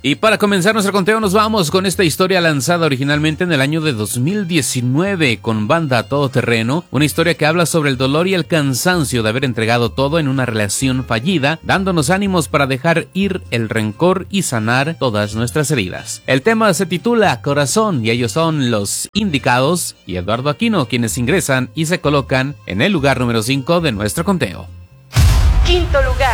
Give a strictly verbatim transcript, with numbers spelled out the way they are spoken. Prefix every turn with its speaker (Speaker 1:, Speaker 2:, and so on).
Speaker 1: Y para comenzar nuestro conteo nos vamos con esta historia lanzada originalmente en el año de dos mil diecinueve con Banda Todoterreno, una historia que habla sobre el dolor y el cansancio de haber entregado todo en una relación fallida, dándonos ánimos para dejar ir el rencor y sanar todas nuestras heridas. El tema se titula Corazón y ellos son Los Indicados y Eduardo Aquino, quienes ingresan y se colocan en el lugar número cinco de nuestro conteo.
Speaker 2: Quinto lugar.